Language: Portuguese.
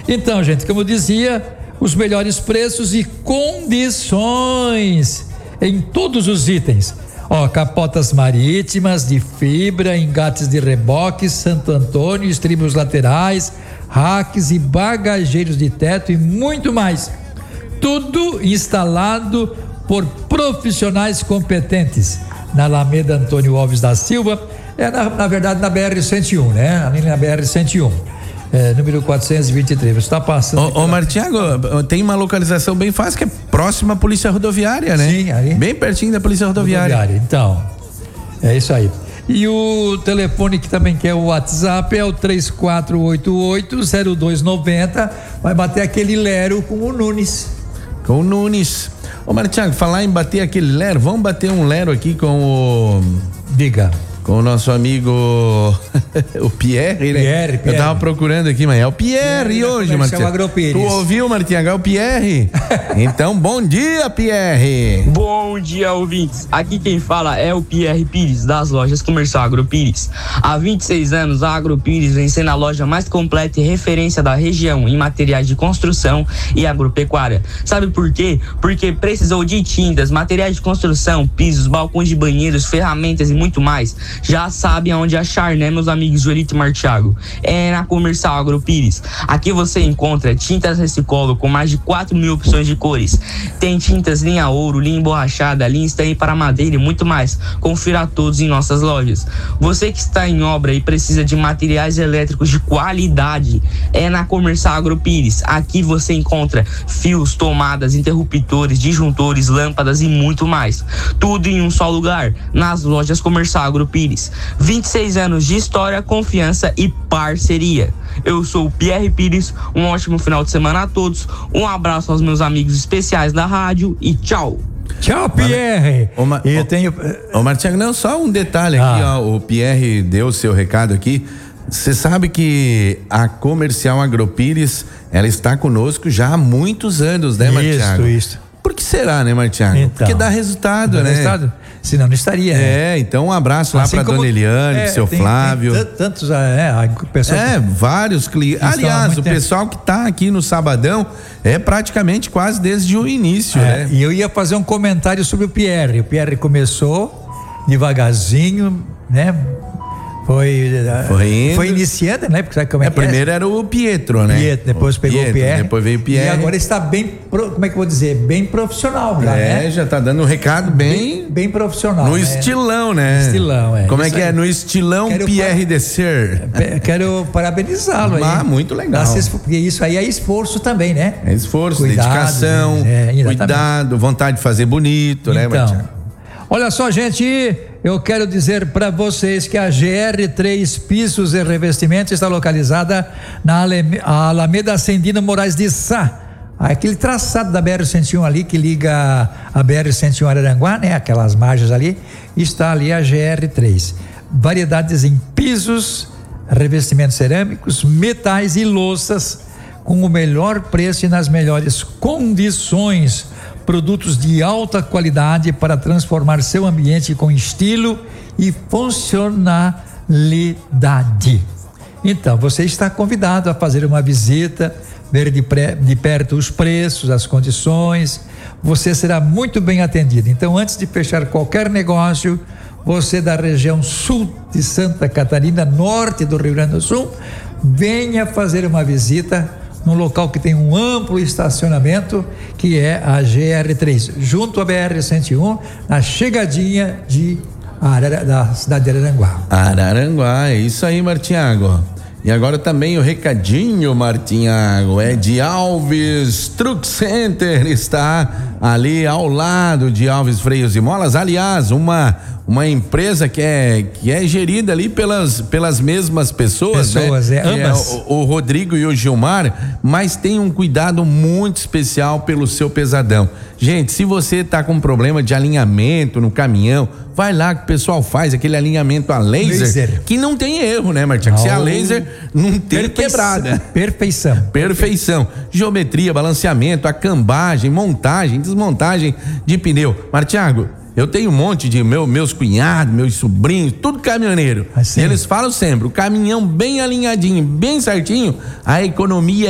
Então, gente, como eu dizia, os melhores preços e condições em todos os itens. Capotas marítimas de fibra, engates de reboques, Santo Antônio, estribos laterais, racks e bagageiros de teto e muito mais. Tudo instalado por profissionais competentes. Na Alameda Antônio Alves da Silva, na verdade na BR-101, né? Ali na BR-101. Número 423, você está passando. Martiago, tem uma localização bem fácil, que é próxima à Polícia Rodoviária, né? Sim, ali. Bem pertinho da Polícia Rodoviária. Então, é isso aí. E o telefone que também quer o WhatsApp é o 3488-0290. Vai bater aquele lero com o Nunes. Martiago, falar em bater aquele lero, vamos bater um lero aqui com o... Diga. Com o nosso amigo o Pierre, né? Pierre. Eu tava procurando aqui, mas é o Pierre hoje, Martiago. Tu ouviu, Martiago? É o Pierre? Então, bom dia, Pierre. Bom dia, ouvintes. Aqui quem fala é o Pierre Pires, das lojas Comercial Agropires. Há 26 anos, a Agropires vem sendo a loja mais completa e referência da região em materiais de construção e agropecuária. Sabe por quê? Porque precisou de tintas, materiais de construção, pisos, balcões de banheiros, ferramentas e muito mais. Já sabe aonde achar, né, meus amigos Joelito e Martiago? É na Comercial Agropires. Aqui você encontra tintas Recicolo com mais de 4.000 opções de cores. Tem tintas linha ouro, linha emborrachada, linha stain para madeira e muito mais. Confira todos em nossas lojas. Você que está em obra e precisa de materiais elétricos de qualidade, é na Comercial Agropires. Aqui você encontra fios, tomadas, interruptores, disjuntores, lâmpadas e muito mais. Tudo em um só lugar, nas lojas Comercial Agropires. 26 anos de história, confiança e parceria. Eu sou o Pierre Pires, um ótimo final de semana a todos, um abraço aos meus amigos especiais da rádio e tchau. Tchau, Pierre. Martiago, não, só um detalhe aqui, o Pierre deu o seu recado aqui. Você sabe que a Comercial Agropires, ela está conosco já há muitos anos, né, Martiago? Isso. Por que será, né, Martiago? Então, porque dá resultado, né? Resultado? Senão não estaria. Então um abraço lá pra dona Eliane, pro seu Flávio. Tem tantos, pessoal. Vários clientes. Aliás, o pessoal que tá aqui no Sabadão é praticamente quase desde o início, né? E eu ia fazer um comentário sobre o Pierre. O Pierre começou devagarzinho, né? Foi iniciando, né? Porque sabe como é que primeiro era o Pietro, né? Depois pegou o Pierre. Depois veio o Pierre. E agora está bem, como é que eu vou dizer? Bem profissional, né? Já tá dando um recado bem profissional. No estilão, né? Estilão, Como é que é? No estilão Pierre Desser. Quero parabenizá-lo aí. Muito legal. Porque isso aí é esforço também, né? É esforço, dedicação, cuidado, vontade de fazer bonito, né, Martiago? Olha só, gente, eu quero dizer para vocês que a GR3 Pisos e Revestimentos está localizada na Alameda Ascendino Moraes de Sá. Aquele traçado da BR-101 ali que liga a BR-101 Araranguá, né? Aquelas margens ali, está ali a GR3. Variedades em pisos, revestimentos cerâmicos, metais e louças com o melhor preço e nas melhores condições. Produtos de alta qualidade para transformar seu ambiente com estilo e funcionalidade. Então, você está convidado a fazer uma visita, ver de perto os preços, as condições. Você será muito bem atendido. Então, antes de fechar qualquer negócio, você da região sul de Santa Catarina, norte do Rio Grande do Sul, venha fazer uma visita num local que tem um amplo estacionamento, que é a GR3, junto à BR-101, na chegadinha da cidade de Araranguá. Araranguá, é isso aí, Martiago. E agora também o recadinho, Martinhago, é de Alves Truck Center, está ali ao lado de Alves Freios e Molas, aliás, uma empresa que é gerida ali pelas mesmas pessoas, né? Ambas. O Rodrigo e o Gilmar, mas tem um cuidado muito especial pelo seu pesadão. Gente, se você tá com problema de alinhamento no caminhão, vai lá que o pessoal faz aquele alinhamento a laser. Que não tem erro, né, Martinho? Se a laser não tem quebrada. Perfeição. Geometria, balanceamento, a cambagem, montagem, desmontagem de pneu. Martiago, eu tenho um monte de meus cunhados, meus sobrinhos, tudo caminhoneiro. E eles falam sempre, o caminhão bem alinhadinho, bem certinho, a economia